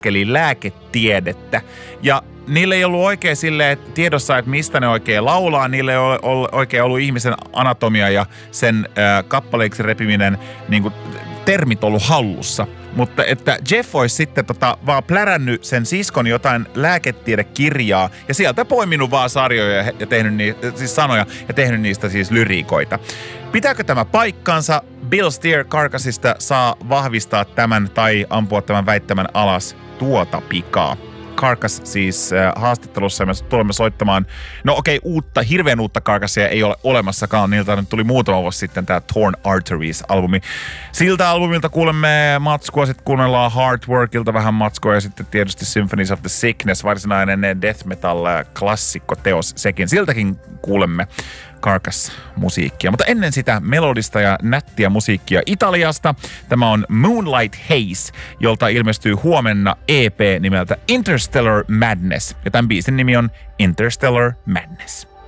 eli lääketiedettä. Ja niillä ei ollut oikein silleen tiedossa, että mistä ne oikein laulaa. Niillä ei ole oikein ollut ihmisen anatomia ja sen kappaleiksi repiminen niin kuin termit ollut hallussa. Mutta että Jeff olisi sitten vaan plärännyt sen siskon jotain lääketiedekirjaa ja sieltä poiminut vaan sarjoja ja tehnyt siis sanoja ja tehnyt niistä siis lyriikoita. Pitääkö tämä paikkansa? Bill Steer Carcassista saa vahvistaa tämän tai ampua tämän väittämän alas tuota pikaa. Carcass siis haastattelussa me tulemme soittamaan, hirveän uutta Carcassia ei ole olemassakaan, niiltä nyt tuli muutama vuosi sitten tämä Torn Arteries-albumi. Siltä albumilta kuulemme matskua, sitten kuunnellaan Heartworkilta vähän matskua ja sitten tietysti Symphonies of the Sickness, varsinainen death metal klassikkoteos sekin. Siltäkin kuulemme Carcass-musiikkia. Mutta ennen sitä melodista ja nättiä musiikkia Italiasta. Tämä on Moonlight Haze, jolta ilmestyy huomenna EP nimeltä Interstellar Madness. Ja tämän biisin nimi on Interstellar Madness.